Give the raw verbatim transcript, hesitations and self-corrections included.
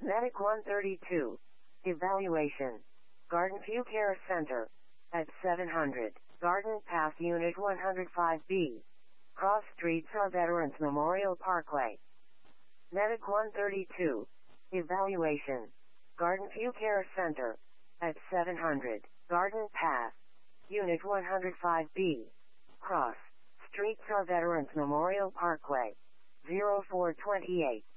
Medic one thirty-two. Evaluation. Garden View Care Center. At seven hundred. Garden Path Unit one oh five B. Cross Street South Veterans Memorial Parkway. Medic one thirty-two. Evaluation. Garden View Care Center. At seven hundred. Garden Path. Unit one oh five B. Cross Street South Veterans Memorial Parkway. zero four two eight.